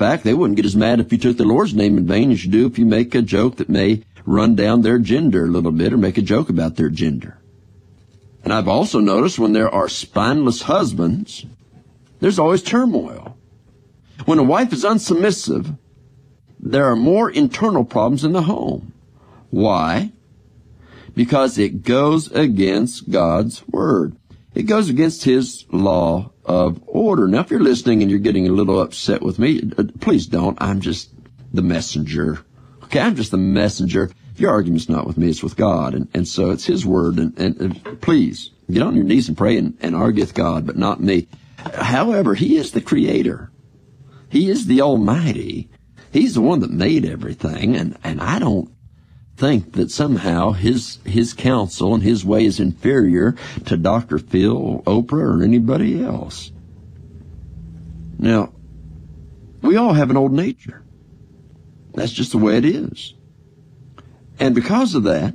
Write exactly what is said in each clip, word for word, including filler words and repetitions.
fact, they wouldn't get as mad if you took the Lord's name in vain as you do if you make a joke that may run down their gender a little bit or make a joke about their gender. And I've also noticed when there are spineless husbands, there's always turmoil. When a wife is unsubmissive, there are more internal problems in the home. Why? Because it goes against God's word. It goes against his law of order. Now, if you're listening and you're getting a little upset with me, please don't. I'm just the messenger. Okay, I'm just the messenger. Your argument's not with me, it's with God. And, and so it's his word. And, and, and please, get on your knees and pray and, and argue with God, but not me. However, he is the creator. He is the Almighty. He's the one that made everything. And, and I don't think that somehow his his counsel and his way is inferior to Doctor Phil, Oprah, or anybody else. Now, we all have an old nature. That's just the way it is. And because of that,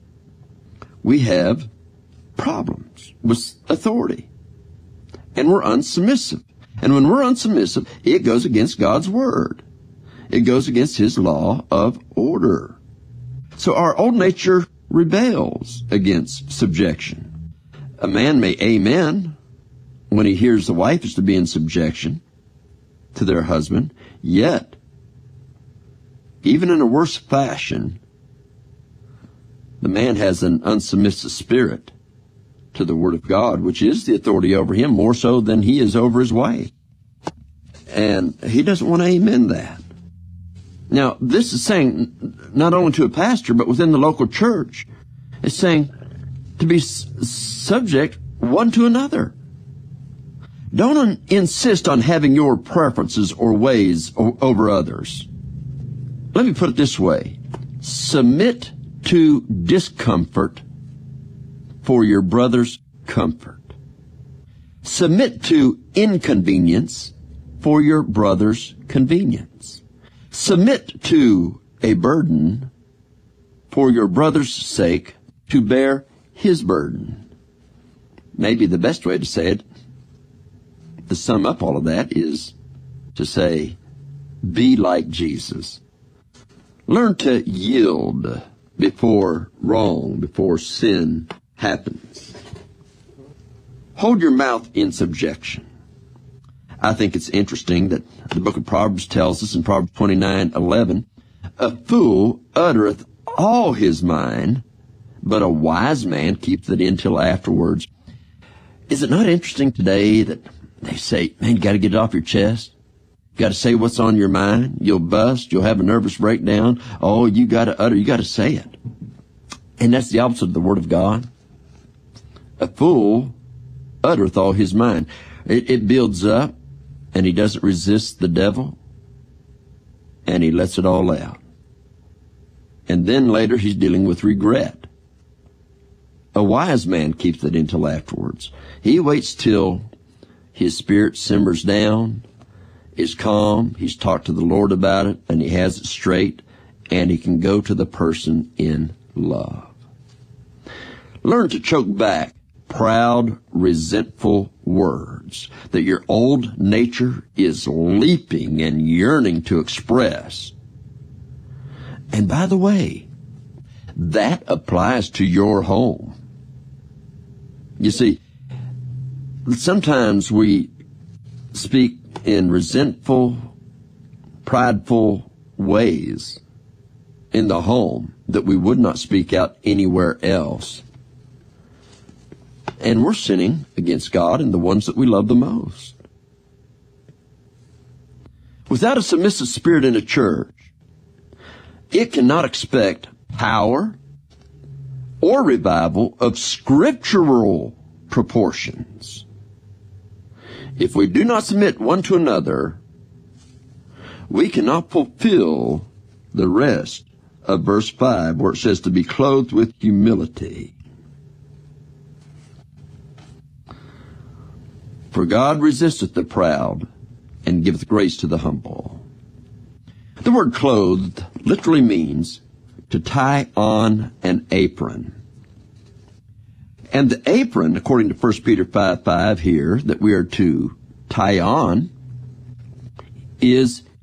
we have problems with authority. And we're unsubmissive. And when we're unsubmissive, it goes against God's word. It goes against his law of order. So our old nature rebels against subjection. A man may amen when he hears the wife is to be in subjection to their husband, yet, even in a worse fashion, the man has an unsubmissive spirit to the word of God, which is the authority over him more so than he is over his wife. And he doesn't want to amen that. Now, this is saying not only to a pastor, but within the local church. It's saying to be s- subject one to another. Don't un- insist on having your preferences or ways o- over others. Let me put it this way. Submit to discomfort for your brother's comfort. Submit to inconvenience for your brother's convenience. Submit to a burden for your brother's sake to bear his burden. Maybe the best way to say it, to sum up all of that, is to say, be like Jesus. Learn to yield before wrong, before sin happens. Hold your mouth in subjection. I think it's interesting that the book of Proverbs tells us in Proverbs twenty-nine eleven, a fool uttereth all his mind, but a wise man keepeth it in till afterwards. Is it not interesting today that they say, man, you got to get it off your chest? You got to say what's on your mind. You'll bust. You'll have a nervous breakdown. Oh, you got to utter. You got to say it. And that's the opposite of the word of God. A fool uttereth all his mind. It, it builds up, and he doesn't resist the devil, and he lets it all out. And then later he's dealing with regret. A wise man keeps it until afterwards. He waits till his spirit simmers down, is calm, he's talked to the Lord about it, and he has it straight, and he can go to the person in love. Learn to choke back proud, resentful words that your old nature is leaping and yearning to express. And by the way, that applies to your home. You see, sometimes we speak in resentful, prideful ways in the home that we would not speak out anywhere else. And we're sinning against God and the ones that we love the most. Without a submissive spirit in a church, it cannot expect power or revival of scriptural proportions. If we do not submit one to another, we cannot fulfill the rest of verse five, where it says to be clothed with humility. For God resisteth the proud and giveth grace to the humble. The word clothed literally means to tie on an apron. And the apron, according to First Peter five five here, that we are to tie on, is